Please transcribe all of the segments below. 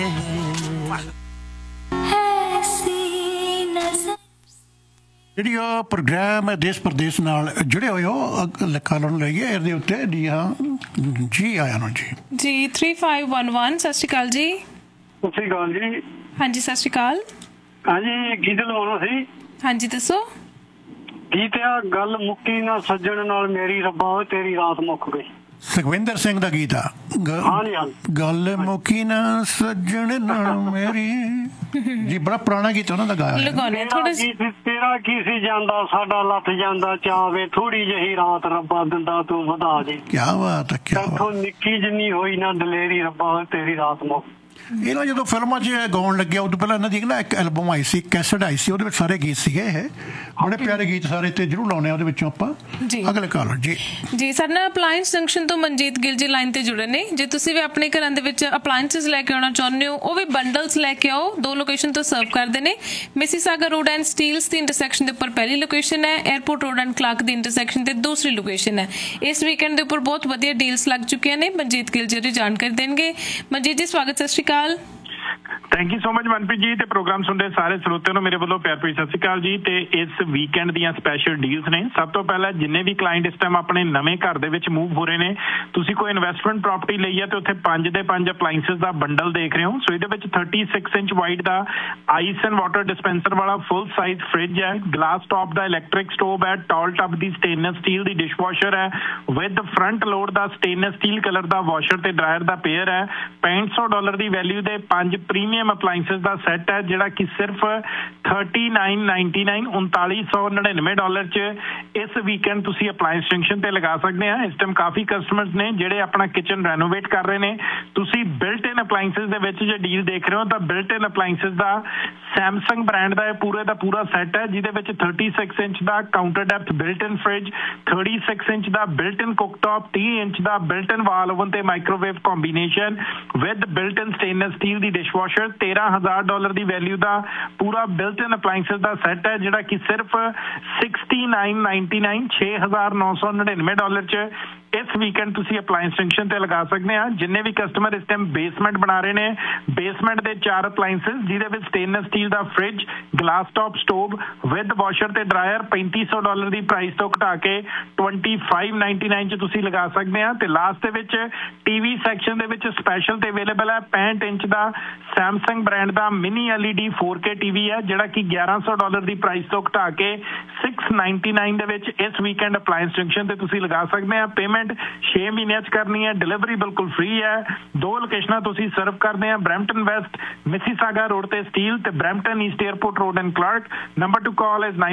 ਜਿਹੜੀ ਉਹ ਪ੍ਰੋਗਰਾਮ ਦੇਸ਼ ਪ੍ਰਦੇਸ਼ ਨਾਲ ਜੁੜੇ ਹੋਏ ਹੋ ਲਿਖਾ ਲਾਉਣ ਲਈਏ ਇਹਦੇ ਉੱਤੇ ਜੀ ਹਾਂ ਜੀ ਆਇਆ ਨੂੰ ਜੀ 3511 ਸਤਿ ਸ਼੍ਰੀ ਅਕਾਲ ਜੀ। ਸਤਿ ਸ਼੍ਰੀ ਅਕਾਲ ਜੀ। ਹਾਂਜੀ ਸਤਿ ਸ਼੍ਰੀ ਅਕਾਲ। ਹਾਂਜੀ ਗੀਤ ਲਵਾਉਣਾ ਸੀ। ਹਾਂਜੀ ਦੱਸੋ। ਗੀਤ ਆ ਗੱਲ ਮੁੱਕੀ ਨਾ ਸੱਜਣ ਨਾਲ ਮੇਰੀ ਰੱਬਾ ਤੇਰੀ ਰਾਤ ਮੁੱਕ ਗਈ। ਸੁਖਵਿੰਦਰ ਸਿੰਘ ਦਾ ਗੀਤ ਆ ਗੱਲ ਮੁੱਕੀ ਨਾ ਸੱਜਣ ਨਾਲ ਮੇਰੀ ਜੀ ਬੜਾ ਪੁਰਾਣਾ ਗੀਤ ਉਹਨਾਂ ਦਾ ਗਾਇਆ। ਤੇਰਾ ਕੀ ਸੀ ਜਾਂਦਾ ਸਾਡਾ ਲੱਥ ਜਾਂਦਾ ਚਾਵੇ ਥੋੜੀ ਜਿਹੀ ਰਾਤ ਰੱਬਾ ਦਿੰਦਾ ਤੂੰ ਵਧਾ ਦੇ। ਕੀ ਬਾਤ ਹੈ ਇੱਥੋਂ ਨਿੱਕੀ ਜਿੰਨੀ ਹੋਈ ਨਾ ਦਲੇਰੀ ਰੱਬਾ ਤੇਰੀ ਰਾਤ ਮੁੱਕ। ਇਹ ਨਾ ਜਦੋਂ ਫਿਲਮਾਂ 'ਚ ਗਾਉਣ ਲੱਗਿਆ ਉਦੋਂ ਪਹਿਲਾਂ ਇਹਨਾਂ ਦੀ ਨਾ ਇੱਕ ਐਲਬਮ ਆਈ ਸੀ, ਕੈਸਟ ਆਈ ਸੀ, ਉਹਦੇ ਵਿੱਚ ਸਾਰੇ ਗੀਤ ਸੀਗੇ। ਇਹ ਬੜੇ ਪਿਆਰੇ ਗੀਤ ਸਾਰੇ ਤੇ ਜ਼ਰੂਰ ਲਾਉਣੇ ਆ ਉਹਦੇ ਵਿੱਚੋਂ ਆਪਾਂ। ਅਗਲੇ ਕਾਲਰ ਜੀ ਸਾਡੇ ਨਾਲ ਅਪਲਾਇੰਸ ਜੰਕਸ਼ਨ ਤੋਂ ਮਨਜੀਤ ਗਿੱਲ ਜੀ ਲਾਈਨ ਤੇ ਜੁੜੇ ਨੇ। ਜੇ ਤੁਸੀਂ ਵੀ ਆਪਣੇ ਘਰਾਂ ਦੇ ਵਿੱਚ ਅਪਲਾਇੰਸਿਸ ਲੈ ਕੇ ਆਉਣਾ ਚਾਹੁੰਦੇ ਹੋ ਉਹ ਵੀ ਬੰਡਲਸ ਲੈ ਕੇ ਆਓ। 2 ਲੋਕੇਸ਼ਨ ਤੋਂ ਸਰਵ ਕਰਦੇ ਨੇ। Mississauga road and Steeles the intersection ਦੇ ਉੱਪਰ ਪਹਿਲੀ ਲੋਕੇਸ਼ਨ ਹੈ, airport road and Clark the intersection ਤੇ ਦੂਸਰੀ ਲੋਕੇਸ਼ਨ ਹੈ। ਇਸ ਵੀਕਐਂਡ ਦੇ ਉੱਪਰ ਬਹੁਤ ਵਧੀਆ ਡੀਲਸ ਲੱਗ ਚੁੱਕੀਆਂ ਨੇ। ਮਨਜੀਤ ਗਿੱਲ ਜੀ ਜਾਣਕਾਰੀ ਦੇਣਗੇ। ਮਨਜੀਤ ਜੀ ਸਵਾਗਤ, ਸਤਿ ਸ਼੍ਰੀ ਅਕਾਲ। Thank you so much Manpreet ji ਤੇ ਪ੍ਰੋਗਰਾਮ ਸੁਣਦੇ ਸਾਰੇ ਸਰੋਤਿਆਂ ਨੂੰ ਮੇਰੇ ਵੱਲੋਂ ਪਿਆਰ ਭਰੀ ਸਤਿ ਸ਼੍ਰੀ ਅਕਾਲ ਜੀ। ਤੇ ਇਸ ਵੀਕਐਂਡ ਦੀਆਂ ਸਪੈਸ਼ਲ ਡੀਲਸ ਨੇ। ਸਭ ਤੋਂ ਪਹਿਲਾਂ ਜਿੰਨੇ ਵੀ ਕਲਾਇੰਟ ਇਸ ਟਾਈਮ ਆਪਣੇ ਨਵੇਂ ਘਰ ਦੇ ਵਿੱਚ ਮੂਵ ਹੋ ਰਹੇ ਨੇ, ਤੁਸੀਂ ਕੋਈ ਇਨਵੈਸਟਮੈਂਟ ਪ੍ਰਾਪਰਟੀ ਲਈ ਹੈ ਤੇ ਉੱਥੇ 5 ਦੇ 5 ਅਪਲਾਇੰਸਿਸ ਦਾ ਬੰਡਲ ਦੇਖ ਰਹੇ ਹੋ। ਸੋ ਇਹਦੇ ਵਿੱਚ 36 inch wide the ice and water dispenser ਵਾਲਾ ਫੁੱਲ ਸਾਈਜ਼ ਫ੍ਰਿਜ ਹੈ, ਗਲਾਸ ਟੌਪ ਦਾ ਇਲੈਕਟ੍ਰਿਕ ਸਟੋਵ ਹੈ, ਟਾਲ ਟੱਬ ਦੀ ਸਟੇਨਲੈਸ ਸਟੀਲ ਦੀ ਡਿਸ਼ਵਾਸ਼ਰ ਹੈ with front load the stainless steel colour the washer ਤੇ ਡਰਾਇਰ ਦਾ ਪੇਅਰ ਹੈ। $65 ਦੀ ਵੈਲਿਊ ਦੇ 5 ਪ੍ਰੀਮੀਅਮ ਅਪਲਾਇੰਸਿਸ ਦਾ set ਹੈ ਜਿਹੜਾ ਕਿ ਸਿਰਫ $39.99 $3999 ਚ ਇਸ ਵੀਕਐਂਡ ਤੁਸੀਂ ਅਪਲਾਇੰਸ ਜੰਕਸ਼ਨ ਤੇ ਲਗਾ ਸਕਦੇ ਆ। ਇਸ ਟਾਈਮ ਕਾਫੀ ਕਸਟਮਰਸ ਨੇ ਜਿਹੜੇ ਆਪਣਾ ਕਿਚਨ ਰੈਨੋਵੇਟ ਕਰ ਰਹੇ ਨੇ। ਤੁਸੀਂ ਬਿਲਟ ਇਨ ਅਪਲਾਇੰਸਿਸ ਦੇ ਵਿੱਚ ਜੇ ਡੀਲ ਦੇਖ ਰਹੇ ਹੋ ਤਾਂ ਬਿਲਟ ਇਨ ਅਪਲਾਇੰਸਿਸ ਦਾ ਸੈਮਸੰਗ ਬ੍ਰਾਂਡ ਦਾ ਇਹ ਪੂਰੇ ਦਾ ਪੂਰਾ ਸੈੱਟ ਹੈ ਜਿਹਦੇ ਵਿੱਚ 36 ਇੰਚ ਦਾ ਕਾਊਂਟਰ ਡੈਪਥ ਬਿਲਟ ਇਨ ਫ੍ਰਿਜ, 36 ਇੰਚ ਦਾ ਬਿਲਟ ਇਨ ਕੁੱਕਟੌਪ, 30 ਇੰਚ ਦਾ ਬਿਲਟ ਇਨ ਵਾਲ ਓਵਨ ਤੇ microwave combination with built in stainless steel the dishwasher. $13,000 the value ਦਾ ਪੂਰਾ ਬਿਲਟ ਇਨ ਅਪਲਾਇੰਸਿਸ ਦਾ ਸੈੱਟ ਹੈ ਜਿਹੜਾ ਕਿ ਸਿਰਫ $69.99 $6,999 ਚ ਇਸ ਵੀਕਐਂਡ ਤੁਸੀਂ ਅਪਲਾਇੰਸ ਜੰਕਸ਼ਨ ਤੇ ਲਗਾ ਸਕਦੇ ਆ। ਜਿੰਨੇ ਵੀ ਕਸਟਮਰ ਇਸ ਟਾਈਮ ਬੇਸਮੈਂਟ ਬਣਾ ਰਹੇ ਨੇ, ਬੇਸਮੈਂਟ ਦੇ 4 ਅਪਲਾਇੰਸਿਸ ਜਿਹਦੇ ਵਿੱਚ stainless steel the fridge, glass top stove with washer ਤੇ ਡਰਾਇਰ $3500 ਦੀ ਪ੍ਰਾਈਸ ਤੋਂ ਘਟਾ ਕੇ $2599 ਚ ਤੁਸੀਂ ਲਗਾ ਸਕਦੇ ਆ। ਤੇ ਲਾਸਟ ਦੇ ਵਿੱਚ ਟੀਵੀ ਸੈਕਸ਼ਨ ਦੇ ਵਿੱਚ ਸਪੈਸ਼ਲ ਤੇ ਅਵੇਲੇਬਲ ਹੈ 65 ਇੰਚ ਦਾ ਸੈਮਸੰਗ ਬ੍ਰਾਂਡ ਦਾ ਮਿਨੀ LED 4K ਟੀਵੀ ਹੈ ਜਿਹੜਾ ਕਿ $1100 ਦੀ ਪ੍ਰਾਈਸ ਤੋਂ ਘਟਾ ਕੇ $699 ਦੇ ਵਿੱਚ ਇਸ ਵੀਕਐਂਡ ਅਪਲਾਇੰਸ ਜੰਕਸ਼ਨ ਤੇ ਤੁਸੀਂ ਲਗਾ ਸਕਦੇ ਆ। ਪੇਮੈਂਟ 6 ਮਹੀਨਿਆਂ ਚ ਕਰਨੀ ਹੈ। ਡਿਲੀਵਰੀ ਬਿਲਕੁਲ ਫ੍ਰੀ ਹੈ। 2 ਲੋਕੇਸ਼ਨਾਂ ਤੁਸੀਂ ਸਰਵ ਕਰਦੇ ਆ, ਬਰੈਂਪਟਨ ਵੈਸਟ ਮਿਸੀਸਾਗਾ ਰੋਡ ਤੇ ਸਟੀਲ ਤੇ Brampton East airport road and Clark. Number two call is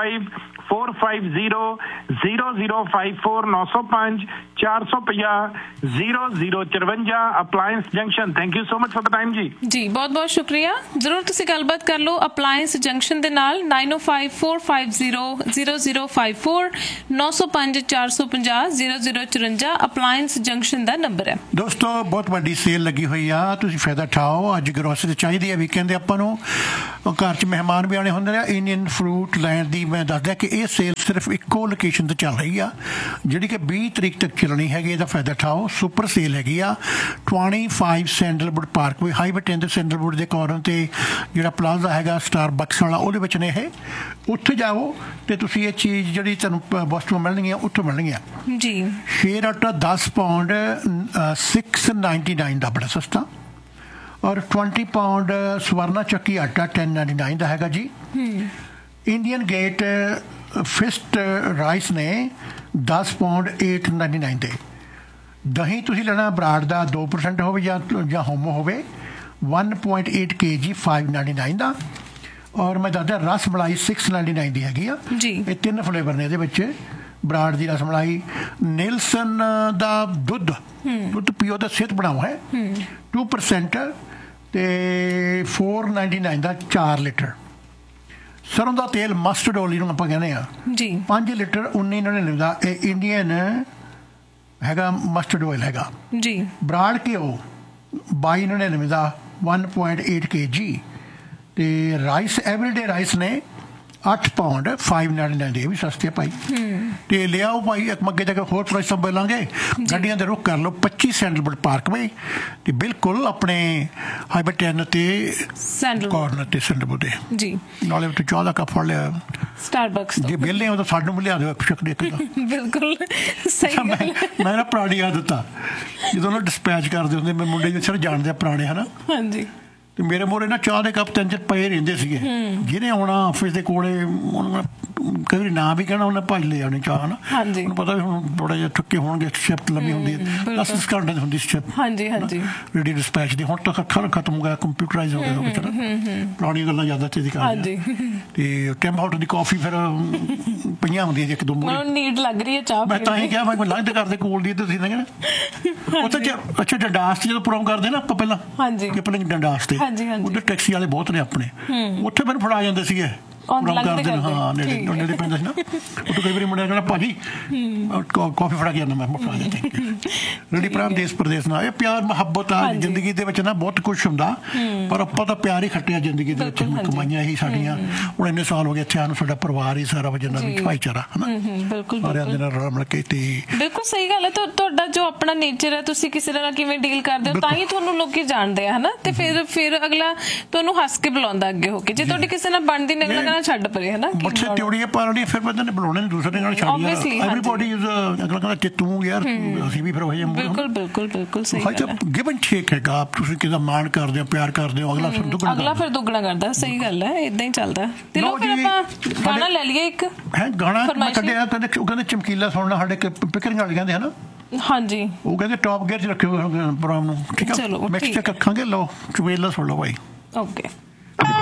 9054500054 905 450 0054 appliance junction. Thank you so much for the time ਜੀ ਬਹੁਤ ਬਹੁਤ ਸ਼ੁਕਰੀਆ। ਜ਼ਰੂਰ ਤੁਸੀਂ ਗੱਲਬਾਤ ਕਰ ਲਓ ਅਪਲਾਇੰਸ ਜੰਕਸ਼ਨ ਦੇ ਨਾਲ। 9054500054 905 450 0054 ਅਪਲਾਇੰਸ ਜੰਕਸ਼ਨ ਦਾ ਨੰਬਰ ਹੈ। ਦੋਸਤੋ ਬਹੁਤ ਵੱਡੀ ਸੇਲ ਲੱਗੀ ਹੋਈ ਆ, ਤੁਸੀਂ ਫਾਇਦਾ ਉਠਾਓ। ਅੱਜ ਗਰੋਸਰੀ ਚਾਹੀਦੀ ਹੈ ਵੀਕਐਂਡ ਦੇ ਆਪਾਂ ਨੂੰ। ਘਰ 'ਚ ਮਹਿਮਾਨ ਵੀ ਆਉਣੇ ਹੁੰਦੇ ਨੇ। ਇੰਡੀਅਨ ਫਰੂਟ ਲੈਂਡ ਦੀ ਮੈਂ ਦੱਸਦਾ ਕਿ ਇਹ ਸੇਲ ਸਿਰਫ ਇੱਕੋ ਲੋਕੇਸ਼ਨ ਤੇ ਚੱਲ ਰਹੀ ਆ ਜਿਹੜੀ ਕਿ 20 ਤਰੀਕ ਤੱਕ ਚੱਲਣੀ ਹੈਗੀ। ਇਹਦਾ ਫਾਇਦਾ ਉਠਾਓ। ਸੁਪਰ ਸੇਲ ਹੈਗੀ ਆ। 25 ਸੈਂਡਲਵੁੱਡ ਪਾਰਕ ਵੀ ਹਾਈਵੇ 10 ਸੈਂਡਲਵੁੱਡ ਦੇ ਕਾਰਨਰ ਤੇ ਜਿਹੜਾ ਪਲਾਜ਼ਾ ਹੈਗਾ ਸਟਾਰਬਕਸ ਵਾਲਾ ਉਹਦੇ ਵਿੱਚ ਨੇ ਇਹ। ਉੱਥੇ ਜਾਓ ਤੇ ਤੁਸੀਂ ਇਹ ਚੀਜ਼ ਜਿਹੜੀ ਤੁਹਾਨੂੰ ਵਸਤੂਆਂ ਮਿਲਣਗੀਆਂ ਉੱਥੋਂ ਮਿਲਣਗੀਆਂ ਜੀ। ਸ਼ੇਅਰ ਆਟਾ 10 ਪਾਉਂਡ $6.99 ਦਾ ਬੜਾ ਸਸਤਾ। ਔਰ 20 ਪਾਉਂਡ ਸਵਰਨਾ ਚੱਕੀ ਆਟਾ $10.99 ਦਾ ਹੈਗਾ ਜੀ। ਇੰਡੀਅਨ ਗੇਟ ਫਿਸਟ ਰਾਈਸ ਨੇ 10 ਪਾਉਂਡ $8.99 ਦੇ। ਦਹੀਂ ਤੁਸੀਂ ਲੈਣਾ ਬਰਾੜ ਦਾ 2% ਹੋਵੇ ਜਾਂ ਹੋਮੋ ਹੋਵੇ 1.8 kg $5.99 ਦਾ। ਔਰ ਮੈਂ ਦੱਸਦਾ ਰਸ ਮਲਾਈ $6.99 ਦੀ ਹੈਗੀ ਆ ਜੀ। ਇਹ 3 ਫਲੇਵਰ ਨੇ ਇਹਦੇ ਵਿੱਚ। ਬਰਾੜ ਦੀ ਰਸ ਮਲਾਈ, ਨੀਲਸਨ ਦਾ ਦੁੱਧ ਪੀਓ ਤਾਂ ਸਿਹਤ ਬਣਾਓ ਹੈ 2% ਤੇ $4.99 ਦਾ 4 ਲੀਟਰ। ਸਰੋਂ ਦਾ ਤੇਲ ਮਸਟਰਡ ਆਇਲ ਨੂੰ ਆਪਾਂ ਕਹਿੰਦੇ ਆ ਜੀ 5 ਲੀਟਰ $19.99 ਦਾ। ਇਹ ਇੰਡੀਅਨ ਹੈਗਾ ਮਸਟਰਡ ਆਇਲ ਹੈਗਾ ਜੀ। ਬਰਾੜ ਘਿਓ $22.99 ਦਾ 1.8 kg। ਤੇ ਰਾਈਸ ਐਵਰੀਡੇ ਰਾਈਸ ਨੇ 8 ਪਾਉਂਡ 599 ਦੇ, ਇਹ ਵੀ ਸਸਤੇ ਆ ਭਾਈ। ਤੇ ਲਿਆਓ ਭਾਈ, ਇੱਕ ਅੱਗੇ ਜਾ ਕੇ ਹੋਰ ਪ੍ਰਾਈਸ ਬੋਲਾਂਗੇ। ਗੱਡੀਆਂ ਦੇ ਰੁਕ ਕਰ ਲਓ 25 ਸੈਂਡਲਵੁੱਡ ਪਾਰਕਵੇ ਤੇ ਬਿਲਕੁਲ ਆਪਣੇ ਹਾਈਵੇ 10 ਤੇ ਕਾਰਨਰ ਤੇ ਸੈਂਡਲਵੁੱਡ ਦੇ ਜੀ। ਨਾਲੇ ਉੱਤੇ ਚਾਹ ਦਾ ਕੱਪ ਫੜ ਲਿਆ ਸਟਾਰਬਕਸ ਜੇ ਵਿਹਲੇ ਹੋ ਤਾਂ ਸਾਨੂੰ ਵੀ ਲਿਆ ਦਿਓ ਇੱਕ ਸ਼ਕਲ ਇੱਕ ਦਾ। ਬਿਲਕੁਲ ਸਹੀ। ਮੈਂ ਨਾ ਪੁਰਾਣੀ ਆਦਤ ਆ, ਜਦੋਂ ਨਾ ਡਿਸਪੈਚ ਕਰਦੇ ਹੁੰਦੇ ਮੈਂ ਮੁੰਡੇ ਜਿਹੜੇ ਜਾਣਦੇ ਆ ਪੁਰਾਣੇ ਹਨਾ, ਹਾਂਜੀ, ਤੇ ਮੇਰੇ ਮੋਰੇ ਨਾ ਚਾਹ ਦੇ ਕੱਪ 3 ਪਏ ਰਹਿੰਦੇ ਸੀਗੇ। ਜਿਹਨੇ ਆਉਣਾ ਆਫਿਸ ਦੇ ਕੋਲੇ ਉਹਨੂੰ ਕਈ ਵਾਰੀ ਨਾ ਵੀ ਕਹਿਣਾ, ਉਹਨੇ ਭੱਜ ਲੈ ਆਉਣੀ ਚਾਹ ਨਾ। ਉਹਨੂੰ ਪਤਾ ਵੀ ਹੁਣ ਬੜਾ ਜਿਹਾ ਥੱਕੇ ਹੋਣਗੇ, ਸ਼ਿਫਟ ਲੰਮੀ ਹੁੰਦੀ ਹੈ 10 ਘੰਟੇ ਦੀ ਹੁੰਦੀ ਸ਼ਿਫਟ। ਹਾਂਜੀ ਹਾਂਜੀ, ਰੇਡੀਓ ਡਿਸਪੈਚ ਦੀ ਹੁਣ ਤਾਂ ਅੱਖਾਂ ਖਤਮ ਹੋ ਗਿਆ, ਕੰਪਿਊਟਰਾਈਜ਼ ਹੋ ਗਿਆ ਵਿੱਚ ਨਾ। ਪੁਰਾਣੀਆਂ ਗੱਲਾਂ ਜ਼ਿਆਦਾ ਤੇਜ਼ੀ ਕਰ ਤੇ ਟੈਮ ਹਾਊਟ ਦੀ ਕਾਫੀ ਫਿਰ ਪਈਆਂ ਹੁੰਦੀਆਂ ਜੇ ਇੱਕ ਦੋ ਮੂਹਰੇ ਨੀਡ ਲੱਗ ਰਹੀ ਹੈ ਚਾਹ। ਮੈਂ ਤਾਂ ਹੀ ਕਿਹਾ ਮੈਂ ਲੰਘਦੇ ਕਰਦੇ ਕੋਲ ਦੀ ਤੁਸੀਂ ਨਾ ਉੱਥੇ ਅੱਛਾ ਡੰਡਾਸ ਜਦੋਂ ਪ੍ਰੋਗਰਾਮ ਕਰਦੇ ਨਾ ਆਪਾਂ ਪਹਿਲਾਂ ਆਪਣੇ ਡੰਡਾਸ ਤੇ ਉੱਧਰ ਟੈਕਸੀ ਵਾਲੇ ਬਹੁਤ ਨੇ ਆਪਣੇ, ਉੱਥੇ ਮੈਨੂੰ ਫੜਾ ਜਾਂਦੇ ਸੀਗੇ ਕਰਦੇ। ਹਾਂ ਨੇੜੇ ਪੈਂਦਾ ਸੀ ਨਾ, ਉੱਥੇ ਕਈ ਵਾਰੀ ਮੁੰਡਿਆਂ ਕਹਿਣਾ ਭਾਜੀ ਕਾਫੀ ਫੜਾ ਕੇ ਜਾਂਦਾ, ਮੈਂ ਫੜਾ ਜਾਂਦੇ। ਰੇਡੀ ਪ੍ਰਾਮ ਦੇਸ਼ ਪ੍ਰਦੇਸ਼ ਨਾਲ ਇਹ ਪਿਆਰ ਮੁਹੱਬਤ ਆ ਜ਼ਿੰਦਗੀ ਦੇ ਵਿੱਚ ਨਾ, ਬਹੁਤ ਕੁਛ ਹੁੰਦਾ ਪਰ ਆਪਾਂ ਤਾਂ ਪਿਆਰ ਹੀ ਖੱਟਿਆ ਜ਼ਿੰਦਗੀ ਦੇ ਵਿੱਚ। ਕਮਾਈਆਂ ਹੀ ਸਾਡੀਆਂ ਹੁਣ ਇੰਨੇ ਸਾਲ ਹੋ ਗਏ ਇੱਥੇ ਆਉਣ, ਸਾਡਾ ਪਰਿਵਾਰ ਹੀ ਸਾਰਾ ਜਿੰਨਾ ਵੀ ਭਾਈਚਾਰਾ ਹਨਾ, ਸਾਰਿਆਂ ਦੇ ਨਾਲ ਰਲ ਮਿਲ ਕੇ। ਤੇ ਬਿਲਕੁਲ ਸਹੀ ਗੱਲ ਹੈ। ਤੁਹਾਡਾ ਜੋ ਆਪਣਾ ਨੇਚਰ ਹੈ, ਤੁਸੀਂ ਕਿਸੇ ਨਾਲ ਕਿਵੇਂ ਡੀਲ ਕਰਦੇ ਹੋ, ਤਾਂ ਹੀ ਤੁਹਾਨੂੰ ਲੋਕੀ ਜਾਣਦੇ ਆ ਹਨਾ। ਤੇ ਫਿਰ ਅਗਲਾ ਤੁਹਾਨੂੰ ਹੱਸ ਕੇ ਬੁਲਾਉਂਦਾ ਅੱਗੇ ਹੋ ਕੇ। ਜੇ ਤੁਹਾਡੀ ਕਿਸੇ ਨਾਲ ਬਣਦੀ ਨਹੀਂ, ਅਗਲਾ ਛੱਡ ਪਰੇ ਹਨਾ, ਬੱਚੇ ਤਿਉੜੀਆਂ ਪਾ ਲੈਣੀਆਂ, ਫਿਰ ਬੰਦੇ ਨੇ ਬੁਲਾਉਣੇ ਨੇ ਦੂਸਰੇ ਨਾਲ ਛੱਡ ਯਾਰ। ਐਵਰੀਬਾਡੀ ਇਜ਼ ਅਗਲਾ ਕਹਿੰਦਾ ਕਿ ਤੂੰ ਯਾਰ ਅਸੀਂ ਵੀ ਫਿਰ ਹੋਏ ਜਾਂਦੇ। ਬਿਲਕੁਲ ਬਿਲਕੁਲ ਬਿਲਕੁਲ ਸਹੀ ਗੱਲ ਹੈ। ਗਿਵਨ ਟੇਕ ਹੈਗਾ, ਤੁਸੀਂ ਕਿਹਦਾ ਮਾਣ ਕਰਦੇ ਹੋ, ਪਿਆਰ ਕਰਦੇ ਹੋ, ਅਗਲਾ ਫਿਰ ਦੁੱਗਣਾ ਕਰਦਾ। ਸਹੀ ਗੱਲ ਹੈ, ਇਦਾਂ ਹੀ ਚੱਲਦਾ। ਤੇ ਲੋ ਫਿਰ ਆਪਾਂ ਗਾਣਾ ਲੈ ਲਈਏ ਇੱਕ। ਗਾਣਾ ਮੈਂ ਕੱਢਿਆ, ਕਹਿੰਦੇ ਚਮਕੀਲਾ ਸੁਣਨਾ ਸਾਡੇ ਪਿਕਰਿੰਗ ਵਾਲੇ ਕਹਿੰਦੇ ਹਨਾ। ਹਾਂਜੀ, ਉਹ ਕਹਿੰਦੇ ਟੌਪ ਗੇਅਰ 'ਚ ਰੱਖਿਓ ਪ੍ਰੋਗਰਾਮ ਨੂੰ। ਠੀਕ ਆ, ਮਿਕਸ ਚੱਕ ਰੱਖਾਂਗੇ। ਲਓ ਚਵੇਲਾ ਸੁਣ ਲਓ ਭਾਈ। ਓਕੇ।